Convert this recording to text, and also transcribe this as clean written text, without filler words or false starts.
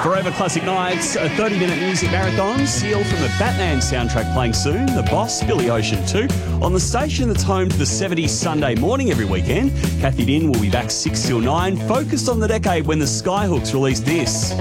Forever Classic Nights, a 30-minute music marathon. Seal from the Batman soundtrack playing soon. The Boss, Billy Ocean 2. On the station that's home to the 70s Sunday morning every weekend. Kathy Din will be back 6 till 9, focused on the decade when the Skyhooks released this.